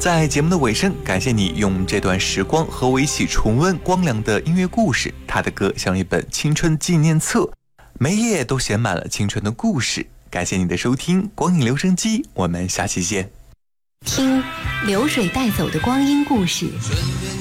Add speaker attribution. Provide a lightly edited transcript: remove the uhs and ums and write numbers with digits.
Speaker 1: 在节目的尾声，感谢你用这段时光和我一起重温光良的音乐故事。他的歌像一本青春纪念册，每页都写满了青春的故事。感谢你的收听，光影留声机，我们下期见。
Speaker 2: 听流水带走的光阴故事。